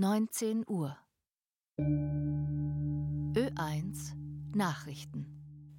19 Uhr. Ö1 Nachrichten.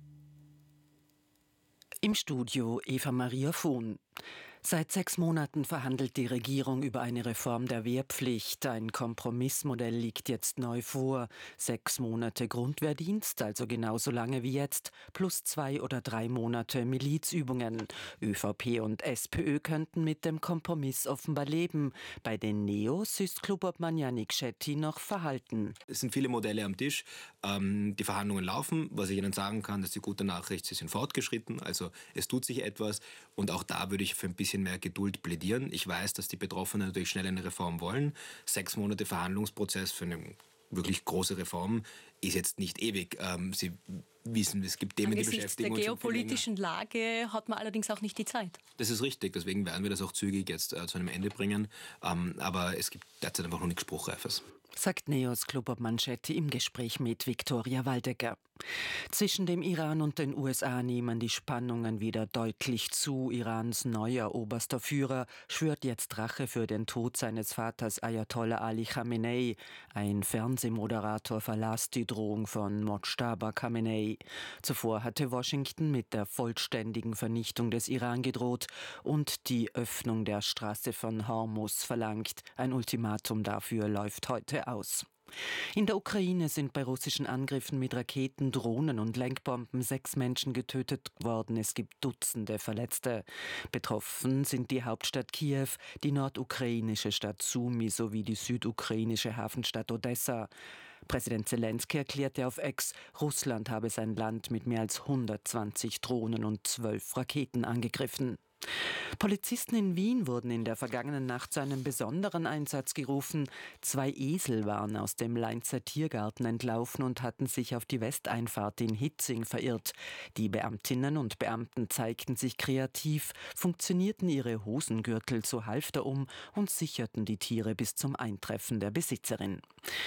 Im Studio Eva Maria Vohn. Seit 6 Monaten verhandelt die Regierung über eine Reform der Wehrpflicht. Ein Kompromissmodell liegt jetzt neu vor. 6 Monate Grundwehrdienst, also genauso lange wie jetzt, plus 2 oder 3 Monate Milizübungen. ÖVP und SPÖ könnten mit dem Kompromiss offenbar leben. Bei den Neos ist Klubobmann Jannik Schetti noch verhalten. Es sind viele Modelle am Tisch. Die Verhandlungen laufen. Was ich Ihnen sagen kann, das ist die gute Nachricht, sie sind fortgeschritten. Also es tut sich etwas. Und auch da würde ich für ein bisschen mehr Geduld plädieren. Ich weiß, dass die Betroffenen natürlich schnell eine Reform wollen. 6 Monate Verhandlungsprozess für eine wirklich große Reform ist jetzt nicht ewig. Sie wissen, es gibt Themen, die beschäftigen uns. Angesichts der geopolitischen Lage hat man allerdings auch nicht die Zeit. Das ist richtig, deswegen werden wir das auch zügig jetzt zu einem Ende bringen. Aber es gibt derzeit einfach noch nichts Spruchreifes. Sagt Neos Klubobmann Schetti im Gespräch mit Viktoria Waldecker. Zwischen dem Iran und den USA nehmen die Spannungen wieder deutlich zu. Irans neuer oberster Führer schwört jetzt Rache für den Tod seines Vaters Ayatollah Ali Khamenei. Ein Fernsehmoderator verlas die Drohung von Mojtaba Khamenei. Zuvor hatte Washington mit der vollständigen Vernichtung des Iran gedroht und die Öffnung der Straße von Hormuz verlangt. Ein Ultimatum dafür läuft heute aus. In der Ukraine sind bei russischen Angriffen mit Raketen, Drohnen und Lenkbomben 6 Menschen getötet worden. Es gibt Dutzende Verletzte. Betroffen sind die Hauptstadt Kiew, die nordukrainische Stadt Sumy sowie die südukrainische Hafenstadt Odessa. Präsident Zelensky erklärte auf X, Russland habe sein Land mit mehr als 120 Drohnen und 12 Raketen angegriffen. Polizisten in Wien wurden in der vergangenen Nacht zu einem besonderen Einsatz gerufen. 2 Esel waren aus dem Leinzer Tiergarten entlaufen und hatten sich auf die Westeinfahrt in Hitzing verirrt. Die Beamtinnen und Beamten zeigten sich kreativ, funktionierten ihre Hosengürtel zu Halfter um und sicherten die Tiere bis zum Eintreffen der Besitzerin.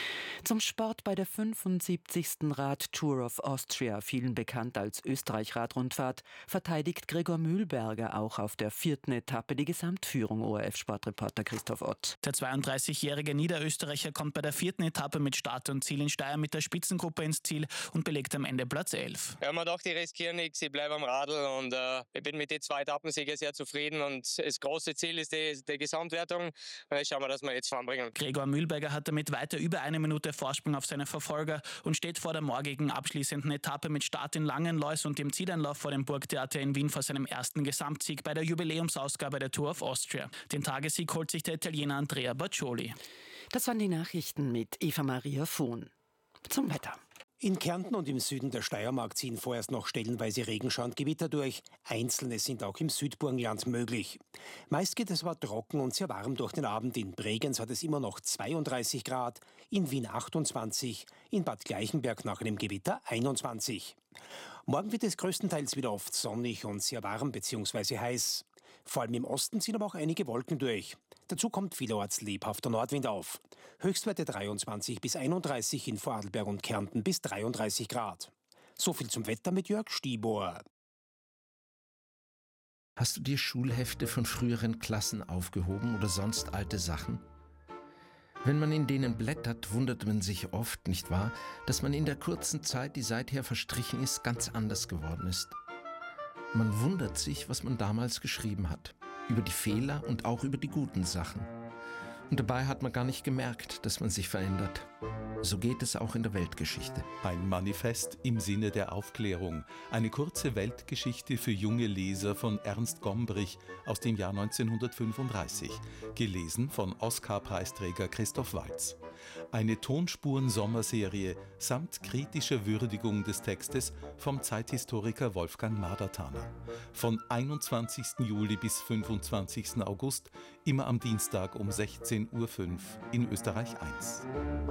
Zum Sport bei der 75. Rad-Tour of Austria, vielen bekannt als Österreich-Radrundfahrt, verteidigt Gregor Mühlberger auch auf der 4. Etappe die Gesamtführung, ORF-Sportreporter Christoph Ott. Der 32-jährige Niederösterreicher kommt bei der 4. Etappe mit Start und Ziel in Steyr mit der Spitzengruppe ins Ziel und belegt am Ende Platz 11. Ja, man dachte, ich riskiere nichts, ich bleibe am Radl und ich bin mit den 2 Etappensiegen sehr zufrieden und das große Ziel ist die Gesamtwertung. Jetzt schauen wir, dass wir jetzt voranbringen. Gregor Mühlberger hat damit weiter über 1 Minute Vorsprung auf seine Verfolger und steht vor der morgigen abschließenden Etappe mit Start in Langenlois und dem Zieleinlauf vor dem Burgtheater in Wien vor seinem ersten Gesamtsieg bei der Jubiläumsausgabe der Tour of Austria. Den Tagessieg holt sich der Italiener Andrea Baccioli. Das waren die Nachrichten mit Eva Maria Vohn. Zum Wetter. In Kärnten und im Süden der Steiermark ziehen vorerst noch stellenweise Regenschauer und Gewitter durch. Einzelne sind auch im Südburgenland möglich. Meist geht es aber trocken und sehr warm durch den Abend. In Bregenz hat es immer noch 32 Grad, in Wien 28, in Bad Gleichenberg nach einem Gewitter 21. Morgen wird es größtenteils wieder oft sonnig und sehr warm bzw. heiß. Vor allem im Osten ziehen aber auch einige Wolken durch. Dazu kommt vielerorts lebhafter Nordwind auf. Höchstwerte 23 bis 31, in Vorarlberg und Kärnten bis 33 Grad. So viel zum Wetter mit Jörg Stiebohr. Hast du dir Schulhefte von früheren Klassen aufgehoben oder sonst alte Sachen? Wenn man in denen blättert, wundert man sich oft, nicht wahr, dass man in der kurzen Zeit, die seither verstrichen ist, ganz anders geworden ist. Man wundert sich, was man damals geschrieben hat, über die Fehler und auch über die guten Sachen. Und dabei hat man gar nicht gemerkt, dass man sich verändert. So geht es auch in der Weltgeschichte. Ein Manifest im Sinne der Aufklärung. Eine kurze Weltgeschichte für junge Leser von Ernst Gombrich aus dem Jahr 1935. Gelesen von Oscar-Preisträger Christoph Waltz. Eine Tonspuren-Sommerserie samt kritischer Würdigung des Textes vom Zeithistoriker Wolfgang Madertaner. Von 21. Juli bis 25. August, immer am Dienstag um 16:05 Uhr in Österreich 1.